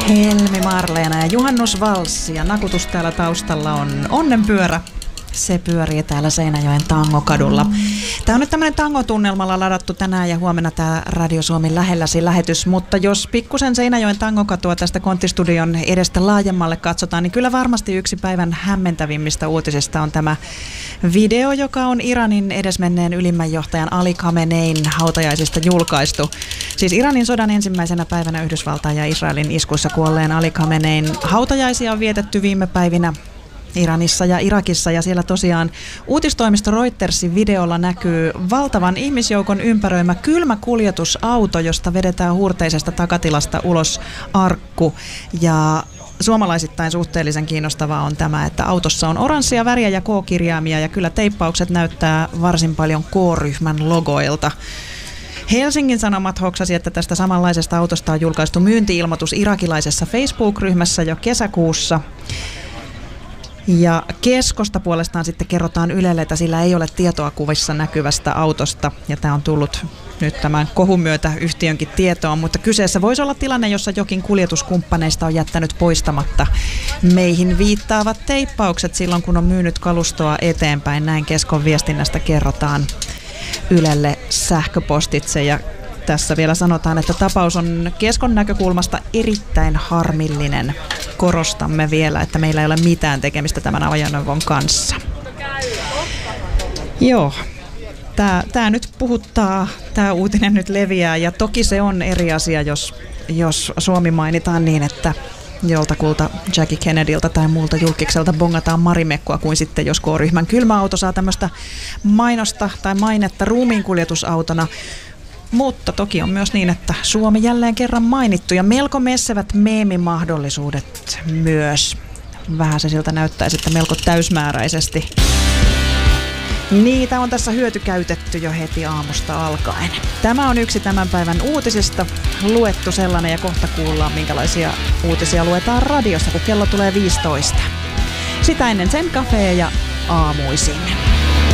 Helmi Marleena ja juhannusvalssi ja nakutus täällä taustalla on Onnenpyörä. Se pyörii täällä Seinäjoen Tangokadulla. Tämä on nyt tämmöinen tangotunnelmalla ladattu tänään ja huomenna tämä Radio Suomi lähelläsi lähetys, mutta jos pikkusen Seinäjoen Tangokatua tästä Konttistudion edestä laajemmalle katsotaan, niin kyllä varmasti yksi päivän hämmentävimmistä uutisista on tämä video, joka on Iranin edesmenneen ylimmän johtajan Ali Khamenein hautajaisista julkaistu. Siis Iranin sodan ensimmäisenä päivänä Yhdysvaltain ja Israelin iskuissa kuolleen Ali Khamenein hautajaisia on vietetty viime päivinä Iranissa ja Irakissa, ja siellä tosiaan uutistoimisto Reutersin videolla näkyy valtavan ihmisjoukon ympäröimä kylmä kuljetusauto, josta vedetään huurteisesta takatilasta ulos arkku. Ja suomalaisittain suhteellisen kiinnostavaa on tämä, että autossa on oranssia väriä ja K-kirjaimia, ja kyllä teippaukset näyttää varsin paljon K-ryhmän logoilta. Helsingin Sanomat hoksasi, että tästä samanlaisesta autosta on julkaistu myynti-ilmoitus irakilaisessa Facebook-ryhmässä jo kesäkuussa. Ja Keskosta puolestaan sitten kerrotaan Ylelle, että sillä ei ole tietoa kuvissa näkyvästä autosta. Ja tämä on tullut nyt tämän kohun myötä yhtiönkin tietoon, mutta kyseessä voisi olla tilanne, jossa jokin kuljetuskumppaneista on jättänyt poistamatta meihin viittaavat teippaukset silloin, kun on myynyt kalustoa eteenpäin. Näin Keskon viestinnästä kerrotaan Ylelle sähköpostitse, ja tässä vielä sanotaan, että tapaus on Keskon näkökulmasta erittäin harmillinen. Korostamme vielä, että meillä ei ole mitään tekemistä tämän ajoneuvon kanssa. Joo, tämä nyt puhuttaa, tämä uutinen nyt leviää, ja toki se on eri asia, jos Suomi mainitaan niin, että joltakulta Jackie Kennedyltä tai muulta julkikselta bongataan marimekkua, kuin sitten jos K-ryhmän kylmäauto saa tämmöistä mainosta tai mainetta ruumiinkuljetusautona. Mutta toki on myös niin, että Suomi jälleen kerran mainittu ja melko messevät meemimahdollisuudet myös. Vähän se siltä näyttäisi, että melko täysmääräisesti. Niitä on tässä hyötykäytetty jo heti aamusta alkaen. Tämä on yksi tämän päivän uutisista, luettu sellainen, ja kohta kuullaan, minkälaisia uutisia luetaan radiossa, kun kello tulee 15. Sitä ennen Sen Café ja aamuisin.